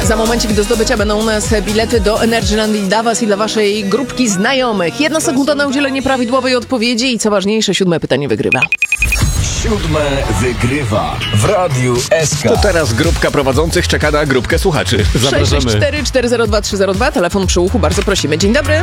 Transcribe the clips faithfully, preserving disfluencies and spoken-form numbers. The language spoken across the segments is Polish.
Za momencik do zdobycia będą u nas bilety do Energylandii dla was i dla waszej grupki znajomych. Jedna sekunda na udzielenie prawidłowej odpowiedzi i co ważniejsze, siódme pytanie wygrywa. Siódme wygrywa w Radiu S K. To teraz grupka prowadzących czeka na grupkę słuchaczy. sześć Zapraszamy. sześć cztery cztery zero dwa trzy zero dwa, telefon przy uchu, bardzo prosimy. Dzień dobry.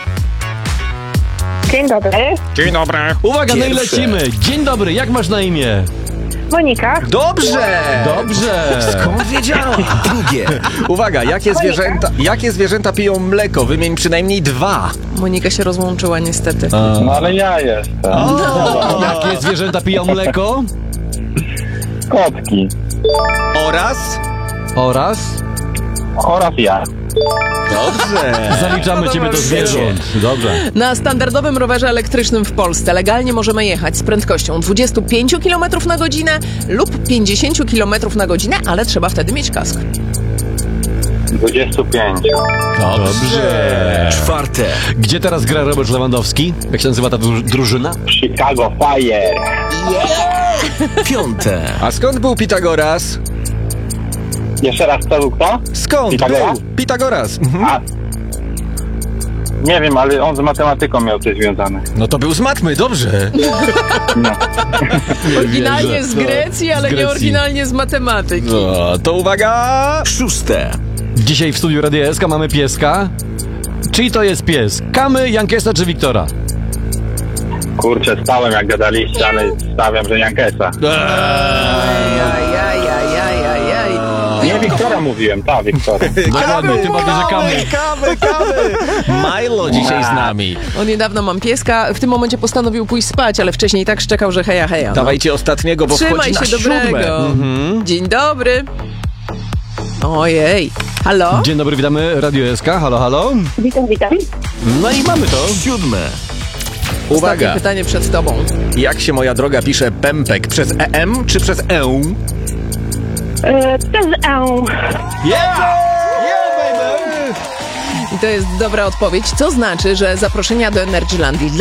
Dzień dobry, Dzień dobry. Uwaga, no i Pierwsze. lecimy. Dzień dobry, jak masz na imię? Monika. Dobrze! Dobrze. Skąd wiedziała? Drugie. Uwaga, jakie zwierzęta, jakie zwierzęta piją mleko? Wymień przynajmniej dwa. Monika się rozłączyła niestety. No ale ja jestem. Jakie zwierzęta piją mleko? Kotki. Oraz? Oraz? Oraz ja. Dobrze. Zaliczamy ciebie do zwierząt. Dobrze. Na standardowym rowerze elektrycznym w Polsce legalnie możemy jechać z prędkością dwadzieścia pięć kilometrów na godzinę lub pięćdziesiąt kilometrów na godzinę, ale trzeba wtedy mieć kask. dwadzieścia pięć. Dobrze. Czwarte. Gdzie teraz gra Robert Lewandowski? Jak się nazywa ta dru- drużyna? Chicago Fire. Piąte. A skąd był Pitagoras? Jeszcze raz co był kto? Skąd Pitagoras? był Pitagoras? Mhm. A. Nie wiem, ale on z matematyką miał coś związane. No to był z matmy, dobrze. No. Oryginalnie wierzę. z Grecji, ale Z nie Grecji. oryginalnie z matematyki. No, to uwaga. Szóste. Dzisiaj w studiu Radia S K mamy pieska. Czyj to jest pies? Kamy, Jankesa czy Wiktora? Kurczę, stałem jak gadaliście, ale stawiam, że Jankesa. Ajajajajajaj. Nie, Wiktora mówiłem, ta Wiktora. Dokładnie, tym bardziej, że Kamy. Kawy, kawy. Milo dzisiaj z nami. On niedawno mam pieska, w tym momencie postanowił pójść spać, ale wcześniej tak szczekał, że heja heja. No. Dawajcie ostatniego, bo Trzymaj wchodzi na się siódme. dobrego. Dzień dobry. Ojej. Halo? Dzień dobry, witamy Radio S K. Halo, halo. Witam, witam. No i mamy to. Siódme. Ostatnie Uwaga, pytanie przed tobą. jak się, moja droga, pisze pępek? Przez E M czy przez E? E, przez E. I to jest dobra odpowiedź, co znaczy, że zaproszenia do Energylandii dla